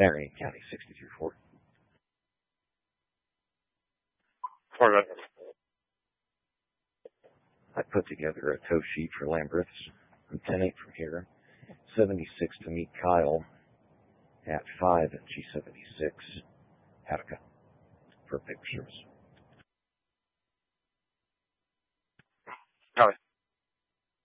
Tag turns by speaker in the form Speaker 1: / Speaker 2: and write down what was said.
Speaker 1: Marion County, 63-4.
Speaker 2: Alright.
Speaker 1: I put together a tow sheet for Lamberths. I'm 10-8 from here. 76 to meet Kyle at 5 at G76. Attica for paper service.